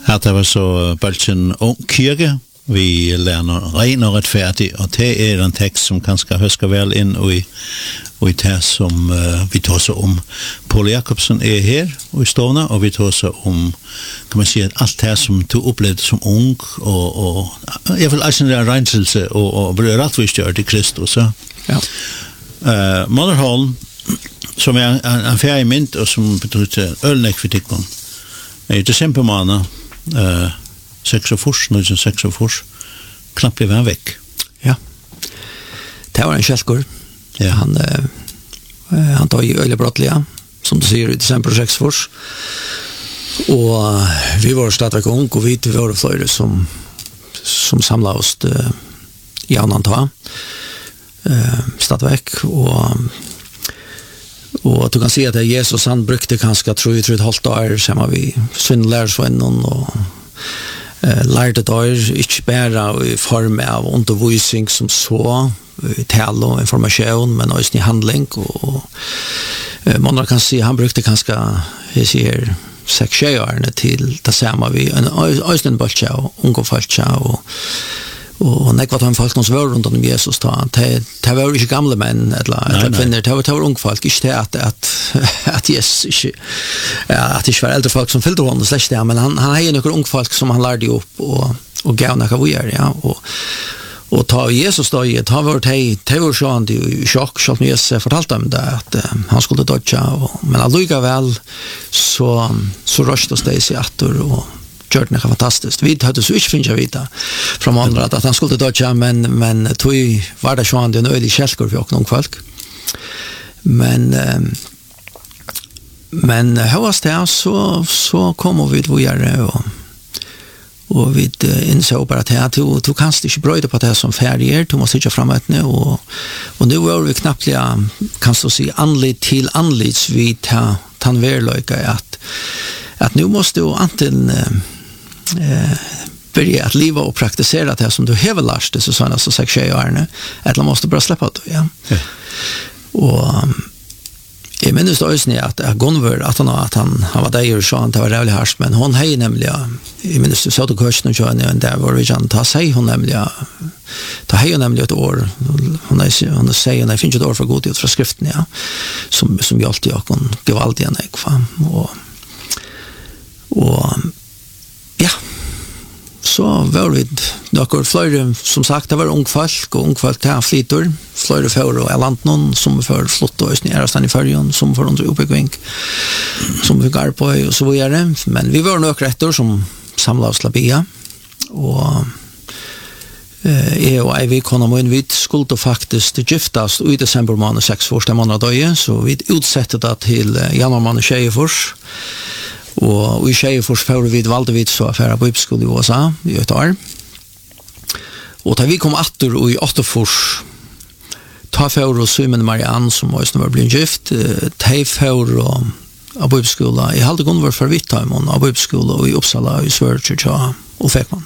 Her det var så Bølgen kirke, vi lærer ren og rettferdig, og det en tekst som kanskje høsker vel inn i det som vi tar seg om. Paul Jakobsen her i stående, og vi tar seg om, kan man si, alt det som du opplevde som ung, og jeg vil altså en renselse, og bli rettvisgjørt i Kristus. Ja. Motherholm, som en ferie mynd, og som betyder ølnekvitikken, i december måned, 1946, knappt blev han vekk. Ja. Det var en kjelkor. Ja. Han tar i øyebrottliga, som du sier, i december 46. Og vi var stadig ung, og vi var flere som samlet oss i annan ta. Stadig, og du kan si at Jesus han brukte kanskje 3,5 år sammen vi syndlærersvennen og lærte år, ikke bare i form av undervisning som så, tale og informasjon, men også i handling, og man kan si han brukte kanskje, jeg sier, 6 årene til det samme vi, også en bølge og unge følge, og nekva tar en folk som var rundt om Jesus da, det var ikke gamle menn eller kvinner, det var unge folk, ikke det at Jesus ikke at det ikke var eldre folk som fyllde honom slett det, men han har noen unge folk som han lærte opp og gav noe vi gjør, ja, og ta Jesus da, ta var det var sånn i sjokk, selv om Jesus fortalte dem det, at han skulle dodge, men allikevel så røste oss det i seg etter, og gjør det fantastiskt. Vi hadde så ikke finnet å vite fra andre at han skulle dodge, men tog var det sånn, det er en øyelig kjelker for noen folk. Men høyest det, så kommer vi til å gjøre, og vi innså bare at du kan ikke brøyde på det som ferdig du må sitte fremmøtene, og nå var vi knappt, kan du si, anlitt til anlitt, vi tar verløyke at nå måste du anten börja att leva och praktisera det som du har lärt dig så sådana så 6 årene eller måste bara släppa det, ja. Och jag minns då just att Gunvor att han var där och så han var jävligt harsh, men hon hej nämligen jag minns du så att kursen och joina och där var vi kan ta sig hon nämligen ta hej nämligen ett år hon säger när finns ett år för god ut från skriften, ja, som jag alltid kan gewaltig en ekva och ja, så var vi noen flere, som sagt, det var ung folk, og ung folk til flyter, flere for og landet som for flott og nærmest i førjen, som for under oppbygging, som vi går på, og så videre. Men vi var noen retter som samlet oss Labia, og jeg og Eivi Konamoen, vi skulle faktisk giftes i desember måned 6 første måned døye, så vi utsatte det til januar måned 24, og i Tjejefors fører vi valgte vi så affæra på Bibelskole i USA i et år. Og da vi kom atter og i 8 fors ta fører og Simon Marianne som også var blitt gift ta fører og av Bibelskole i halde Gunvor for Vittheimon av Bibelskole og i Uppsala i Svørkirka og Fekman.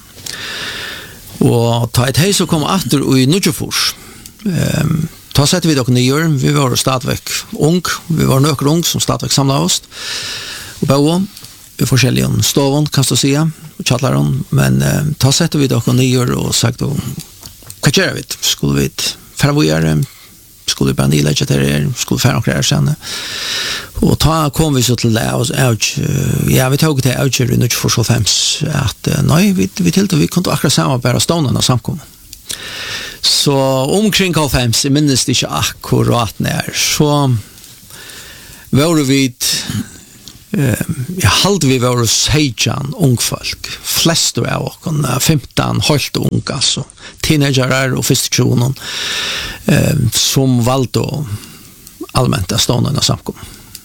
Og ta et hei så kom atter og i 9 fors ta setter vi dere nyer, vi var stadigvæk ung, vi var nøkker ung som stadigvæk samlet oss og bøde i forskjellige stoven, kan du si, og tjalleren, men ta setter vi dere nyer og sagt hva gjør vi? Skulle vi fervågjøre? Skulle vi bare nylegge til det? Skulle vi ferdig noen kjenne? Og ta kom vi så til det, ja, vi tog til Audger i 1945, at nei, vi tilte, vi kunne akkurat samarbeide stående samkommet. Så omkring 1945, jeg minnes det ikke akkurat nær, så var vi jeg halde vi var 16 ungfolk, flest av oss, 15 helt unga, altså, teenagerer og fysikjonen, som valgte allmänt att stående av samkommet.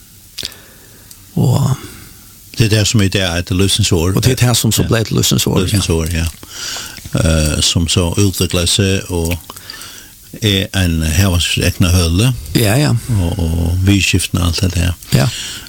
Og det är det som är det till Lusensår. Och det är det som så blev till Lusensår. Lusensår, ja. Som så utvecklar sig och är en hävarsräkna hölle. Ja, ja. Och vi skiftar allt det där. Ja.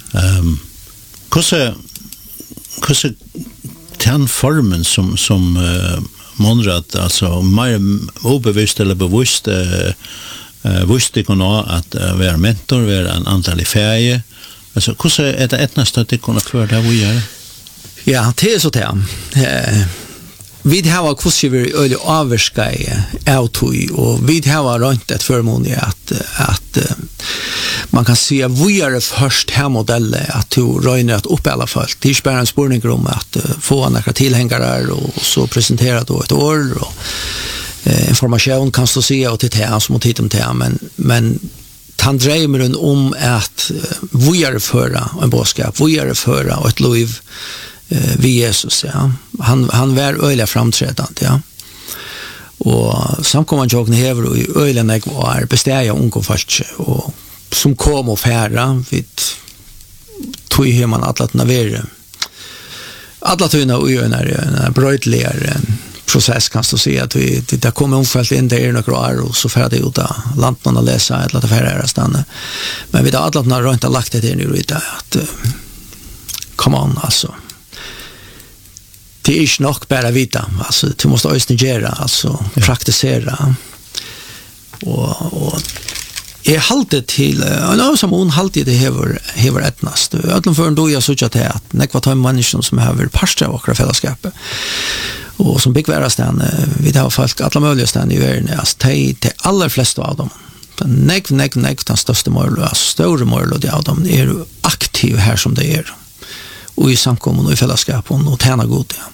Hur den formen som Monrad, alltså mer obevisst eller bevisst visste kunna att vara mentor, vara en antal i färge. Alltså hur är det etnast att det kunna för det vi gör? Ja, det så det. Vi har hvordan vi øyelig avvirka av tog, og vi har rønt et førmål at man kan si at vi først her modellet at du røyner at opp alle folk. Det er ikke bare en spørning om at få noen tilhengere og så presentere det et år, og information kan du si og til det som må tid om det, men han drømmer om at vi føra en bådskap, vi føra et liv vi Jesus, ja. Han var øyelig framtredende, ja. Og samkommende jokene hever og i øyelig jeg var besteg av unge folk, og som kom og færa, vi tog her man alle navere. Alle togene og en brøydeligere process kan du si, at det kommer omfølt inn der noen år, og så færdig ut av lantene å lese, et eller annet færre stande. Men vi har alle rønt lagt det inn i rydda, at come on, altså. Det är inte nog bara vita, alltså du måste också göra, alltså praktisera. Och är haltet till en som hon haltet det hever etnast. Ödlan för då jag såg att det att när kvar människor som har pastor och fällskap och som bigvära stan vi har folk alla möjliga stan i världen alltså det allra flesta av dem. Nek den största målet, stora målet av dem är aktiva här som det är. Och i samkommun och i fällskap och tjäna god, ja.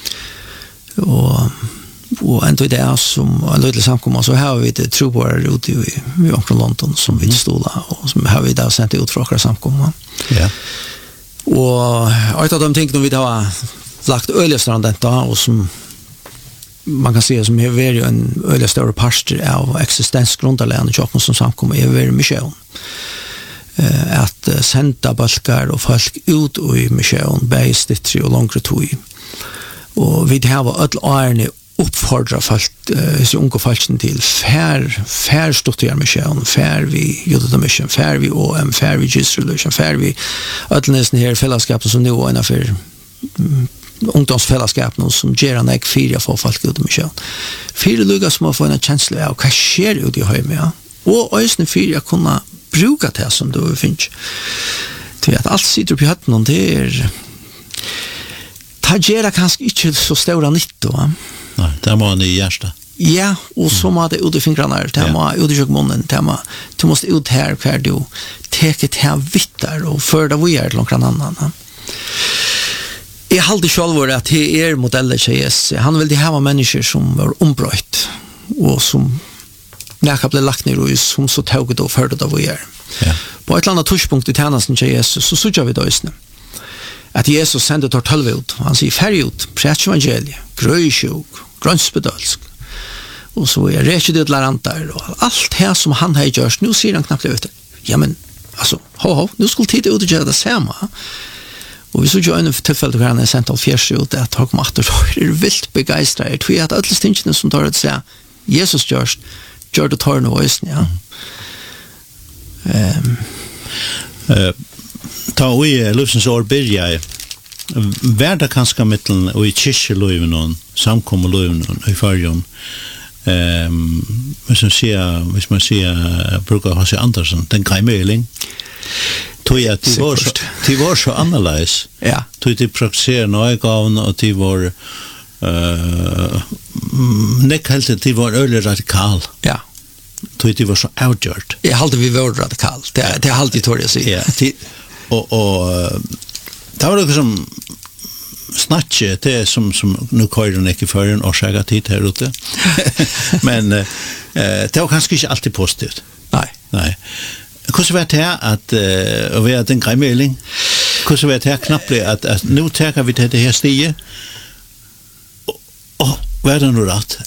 Och ändå det är som en liten samkommun så har vi det trobare ute i omkring London som vi stola och som har vi där sänt ut för några samkommun. Ja. Och ett av de ting vi har lagt öljestrand detta och som man kan se som är väldigt en öliga större pastor av existensgrundarländer och som samkommun är väldigt mission. Att sända balkar och folk ut i mission bäst och långt tog. Og vi har alle årene oppfordret folk, så unge folkene til fær studier misjon, fær vi Judat mission, fær vi OM, fær vi Jesus Revolution, fær vi alle nesten her fellesskapene som nå er innenfor ungdomsfellesskapene som gjør en ikke fire for folk Judat mission. Fire lukker som å få en kjensle av hva skjer ut i høyme, ja. Og øyne fire kunne bruke det som du finner. Til at alt sitter på høtten, og det det gjør kanskje ikke så større nytt, va? Nei, det må han i hjertet. Ja, og så må det ut i fingrene, det må ut i kjøkmunnen, du måste ut her hver du teker til vittar og før det vi er til noen annen. Jeg halte selv at det er modeller til Jesus. Han ville ha mennesker som var ombrøyt, og som nærkert ble lagt ned, og som så tog det og førte det vi er. Ja. På et eller annet torspunkt i tjenesten til Jesus, så sørger vi det også. At Jesus sendte tar 12 ut. Han sier færg ut, præt evangeliet, grøysjuk, grønnsbedølsk. Og så er det ut larantar, og alt det som han har gjort, nu sier han knappt det ut. Ja, men, altså, nu skulle tid ut og gjøre det samme. Og vi så jo en tilfelle hvor han er sendt av fjerst ut, at han kom at det er vilt begeistret. Vi har alle stingene som tar det seg, Jesus gjør det tar noe øyne, ja. Ta og i Løvsens år byrja var det kanskje mittelen og i kyrkjeløyven og samkommeløyven i fargen hvis man sier bruker H.C. Andersen den greimeling tog jeg at de var så annerledes ja. Tog de praktiserer nøygaven og de var nek helt de var øyelig radikal ja. Tog de var så avgjørt jeg halte vi var radikal det er alltid tår jeg sier ja, og det var noe som snatje det som nu kører hun ikke før en årsaga tid her ute men det var kanskje ikke alltid positivt nei hvordan var det at å være den greimeling hvordan var det knapplig at nu tager vi til det her stiget og hvad er det nu rett